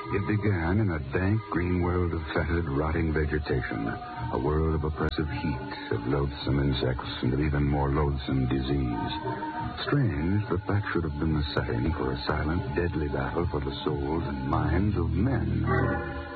It began in a dank green world of fetid, rotting vegetation, a world of oppressive heat, of loathsome insects, and of even more loathsome disease. Strange that that should have been the setting for a silent, deadly battle for the souls and minds of men.